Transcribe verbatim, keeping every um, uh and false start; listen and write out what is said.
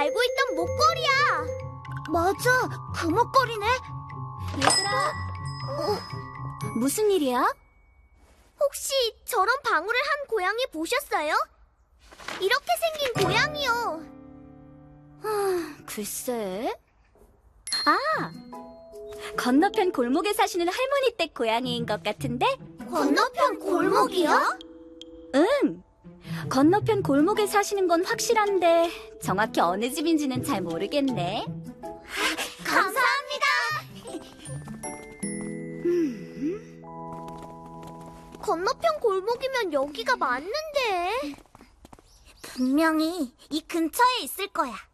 달고 있던 목걸이야. 맞아, 그 목걸이네. 얘들아, 어, 무슨 일이야? 혹시 저런 방울을 한 고양이 보셨어요? 이렇게 생긴 고양이요. 아, 글쎄. 아, 건너편 골목에 사시는 할머니 댁 고양이인 것 같은데? 건너편 골목이요? 응. 건너편 골목에 사시는 건 확실한데 정확히 어느 집인지는 잘 모르겠네. 감사합니다. 음. 건너편 골목이면 여기가 맞는데. 분명히 이 근처에 있을 거야.